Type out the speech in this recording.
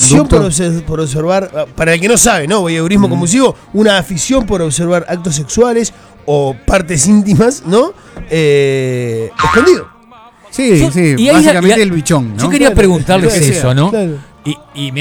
afición conducto. por observar, para el que no sabe, ¿no? Voyeurismo compulsivo, una afición por observar actos sexuales o partes íntimas, ¿no? Escondido. Sí, Y ahí básicamente el bichón, ¿no? Yo quería preguntarles Claro, eso, ¿no? claro. Y